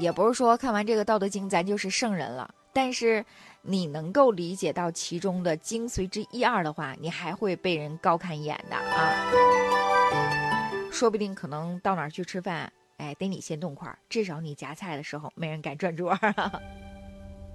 也不是说看完这个《道德经》咱就是圣人了，但是你能够理解到其中的精髓之一二的话，你还会被人高看一眼的啊。说不定可能到哪儿去吃饭，哎，得你先动筷，至少你夹菜的时候没人敢转桌。